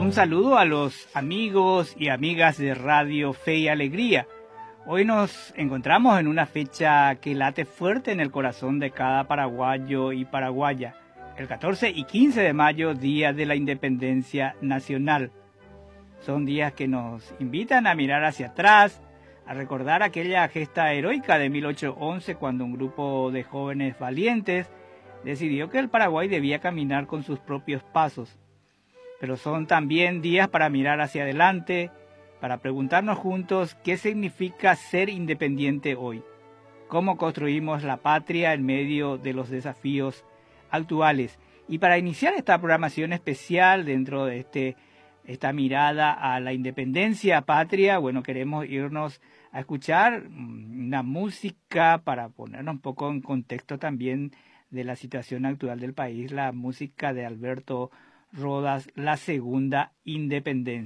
Un saludo a los amigos y amigas de Radio Fe y Alegría. Hoy nos encontramos en una fecha que late fuerte en el corazón de cada paraguayo y paraguaya. El 14 y 15 de mayo, Día de la Independencia Nacional. Son días que nos invitan a mirar hacia atrás, a recordar aquella gesta heroica de 1811 cuando un grupo de jóvenes valientes decidió que el Paraguay debía caminar con sus propios pasos. Pero son también días para mirar hacia adelante, para preguntarnos juntos qué significa ser independiente hoy, cómo construimos la patria en medio de los desafíos actuales. Y para iniciar esta programación especial dentro de esta mirada a la independencia patria, bueno, queremos irnos a escuchar una música para ponernos un poco en contexto también de la situación actual del país, la música de Alberto Rodas, La Segunda Independencia.